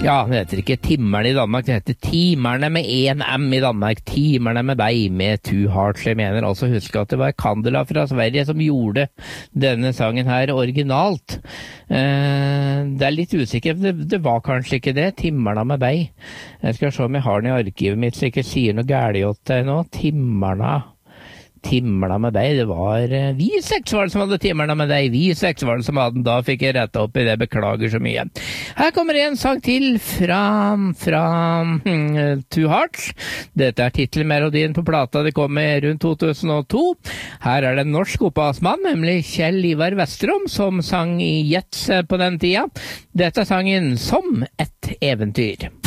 Ja, det heter ikke Timmerne i Danmark, det heter Timerne med en M i Danmark. Timerne med deg med Too Hearts. Jeg mener altså huske at det var Candela fra Sverige som gjorde denne sangen her originalt. Det er litt usikkert, det var kanskje ikke det. Timmerne med deg. Jeg skal se om jeg har den i arkivet mitt, så jeg ikke sier noe gærlig åt deg nå. Timmerna med deg, det var vi seks var det som hadde timmerna med deg, vi seks var det som hadde den, da fikk jeg rette opp i det, beklager så mye. Her kommer en sang til fra Too Hearts. Dette er titelmelodien på plata det kom med rundt 2002. Her er det en norsk opphavsmann, nemlig Kjell Ivar Vestrom, som sang i Jets på den tida. Dette er sangen Som et eventyr.